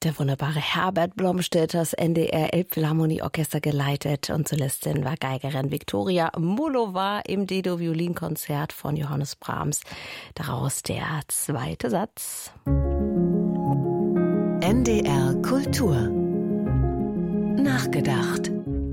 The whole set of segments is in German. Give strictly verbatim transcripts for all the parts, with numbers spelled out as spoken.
Der wunderbare Herbert Blomstedt, das N D R Elbphilharmonieorchester geleitet, und Solistin war Geigerin Viktoria Mullova im D-Dur-Violinkonzert von Johannes Brahms. Daraus der zweite Satz. N D R Kultur nachgedacht.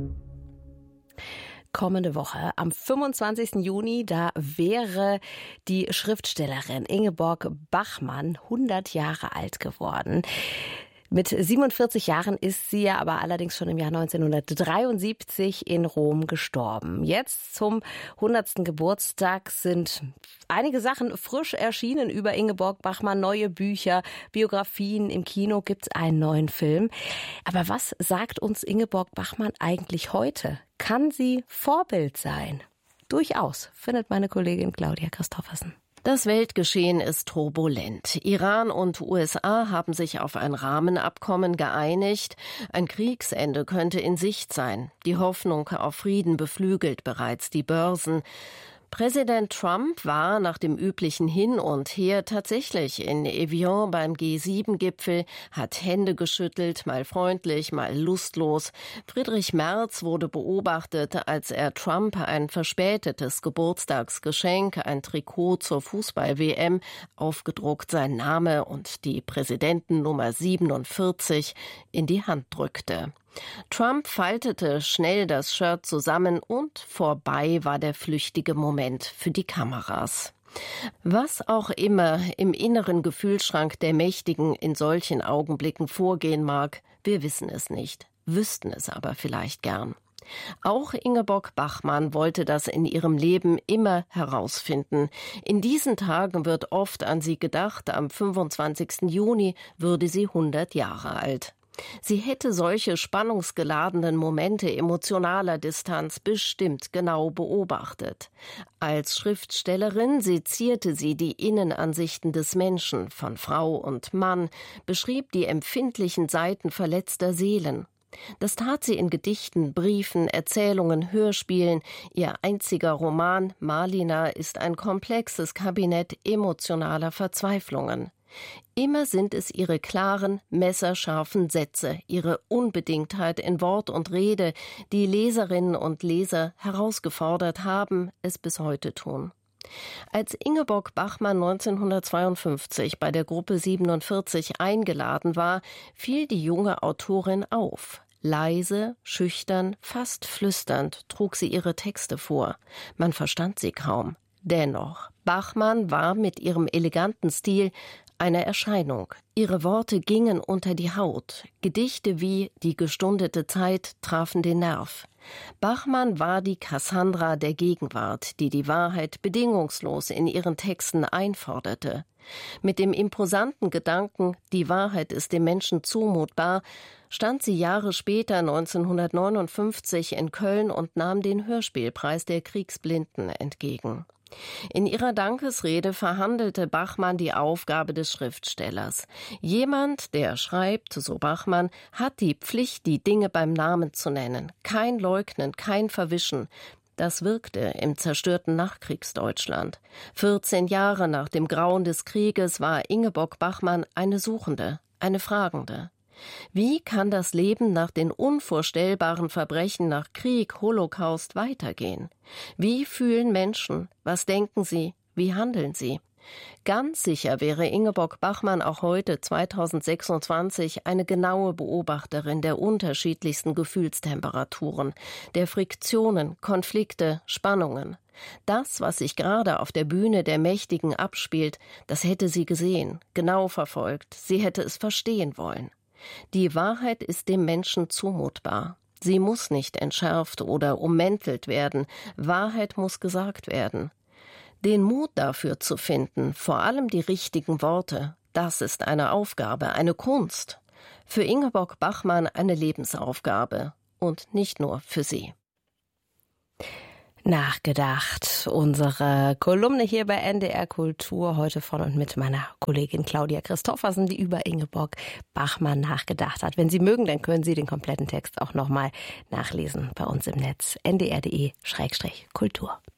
Kommende Woche, am fünfundzwanzigsten Juni, da wäre die Schriftstellerin Ingeborg Bachmann hundert Jahre alt geworden. Mit siebenundvierzig Jahren ist sie ja aber allerdings schon im Jahr neunzehnhundertdreiundsiebzig in Rom gestorben. Jetzt zum hundertsten Geburtstag sind einige Sachen frisch erschienen über Ingeborg Bachmann. Neue Bücher, Biografien, im Kino gibt's einen neuen Film. Aber was sagt uns Ingeborg Bachmann eigentlich heute? Kann sie Vorbild sein? Durchaus, findet meine Kollegin Claudia Christoffersen. Das Weltgeschehen ist turbulent. Iran und U S A haben sich auf ein Rahmenabkommen geeinigt. Ein Kriegsende könnte in Sicht sein. Die Hoffnung auf Frieden beflügelt bereits die Börsen. Präsident Trump war nach dem üblichen Hin und Her tatsächlich in Evian beim G sieben Gipfel, hat Hände geschüttelt, mal freundlich, mal lustlos. Friedrich Merz wurde beobachtet, als er Trump ein verspätetes Geburtstagsgeschenk, ein Trikot zur Fußball-W M, aufgedruckt sein Name und die Präsidentennummer siebenundvierzig, in die Hand drückte. Trump faltete schnell das Shirt zusammen und vorbei war der flüchtige Moment für die Kameras. Was auch immer im inneren Gefühlsschrank der Mächtigen in solchen Augenblicken vorgehen mag, wir wissen es nicht, wüssten es aber vielleicht gern. Auch Ingeborg Bachmann wollte das in ihrem Leben immer herausfinden. In diesen Tagen wird oft an sie gedacht, am fünfundzwanzigsten Juni würde sie hundert Jahre alt. Sie hätte solche spannungsgeladenen Momente emotionaler Distanz bestimmt genau beobachtet. Als Schriftstellerin sezierte sie die Innenansichten des Menschen, von Frau und Mann, beschrieb die empfindlichen Seiten verletzter Seelen. Das tat sie in Gedichten, Briefen, Erzählungen, Hörspielen. Ihr einziger Roman Malina ist ein komplexes Kabinett emotionaler Verzweiflungen. Immer sind es ihre klaren, messerscharfen Sätze, ihre Unbedingtheit in Wort und Rede, die Leserinnen und Leser herausgefordert haben, es bis heute tun. Als Ingeborg Bachmann neunzehnhundertzweiundfünfzig bei der Gruppe siebenundvierzig eingeladen war, fiel die junge Autorin auf. Leise, schüchtern, fast flüsternd trug sie ihre Texte vor. Man verstand sie kaum. Dennoch, Bachmann war mit ihrem eleganten Stil eine Erscheinung. Ihre Worte gingen unter die Haut. Gedichte wie Die gestundete Zeit trafen den Nerv. Bachmann war die Cassandra der Gegenwart, die die Wahrheit bedingungslos in ihren Texten einforderte. Mit dem imposanten Gedanken, die Wahrheit ist dem Menschen zumutbar, stand sie Jahre später neunzehnhundertneunundfünfzig in Köln und nahm den Hörspielpreis der Kriegsblinden entgegen. In ihrer Dankesrede verhandelte Bachmann die Aufgabe des Schriftstellers. Jemand, der schreibt, so Bachmann, hat die Pflicht, die Dinge beim Namen zu nennen. Kein Leugnen, kein Verwischen. Das wirkte im zerstörten Nachkriegsdeutschland. vierzehn Jahre nach dem Grauen des Krieges war Ingeborg Bachmann eine Suchende, eine Fragende. Wie kann das Leben nach den unvorstellbaren Verbrechen nach Krieg, Holocaust weitergehen? Wie fühlen Menschen? Was denken sie? Wie handeln sie? Ganz sicher wäre Ingeborg Bachmann auch heute, zweitausendsechsundzwanzig, eine genaue Beobachterin der unterschiedlichsten Gefühlstemperaturen, der Friktionen, Konflikte, Spannungen. Das, was sich gerade auf der Bühne der Mächtigen abspielt, das hätte sie gesehen, genau verfolgt, sie hätte es verstehen wollen. Die Wahrheit ist dem Menschen zumutbar. Sie muss nicht entschärft oder ummäntelt werden. Wahrheit muss gesagt werden. Den Mut dafür zu finden, vor allem die richtigen Worte, das ist eine Aufgabe, eine Kunst. Für Ingeborg Bachmann eine Lebensaufgabe und nicht nur für sie. Nachgedacht. Unsere Kolumne hier bei N D R Kultur, heute von und mit meiner Kollegin Claudia Christoffersen, die über Ingeborg Bachmann nachgedacht hat. Wenn Sie mögen, dann können Sie den kompletten Text auch nochmal nachlesen bei uns im Netz n d r punkt d e Schrägstrich Kultur.